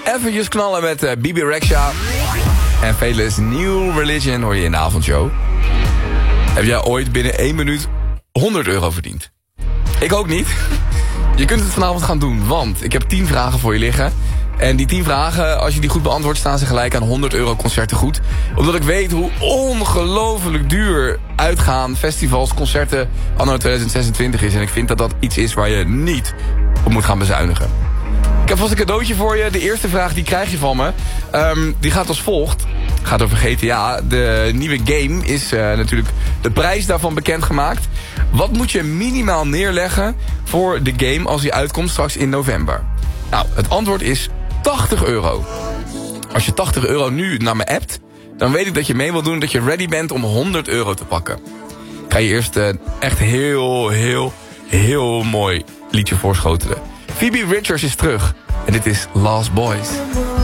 Eventjes knallen met Bibi Rexha. En Fearless New Religion hoor je in de avondshow. Heb jij ooit binnen 1 minuut €100 verdiend? Ik ook niet. Je kunt het vanavond gaan doen, want ik heb 10 vragen voor je liggen. En die 10 vragen, als je die goed beantwoordt, staan ze gelijk aan €100 concerten goed. Omdat ik weet hoe ongelooflijk duur uitgaan, festivals, concerten anno 2026 is. En ik vind dat dat iets is waar je niet op moet gaan bezuinigen. Ik heb vast een cadeautje voor je. De eerste vraag die krijg je van me. Die gaat als volgt. Het gaat over GTA. De nieuwe game is natuurlijk de prijs daarvan bekendgemaakt. Wat moet je minimaal neerleggen voor de game als die uitkomt straks in november? Nou, het antwoord is €80. Als je €80 nu naar me appt, dan weet ik dat je mee wil doen, dat je ready bent om €100 te pakken. Ik ga je eerst echt heel mooi liedje voorschotelen. Phoebe Richards is terug. En dit is Lost Boys.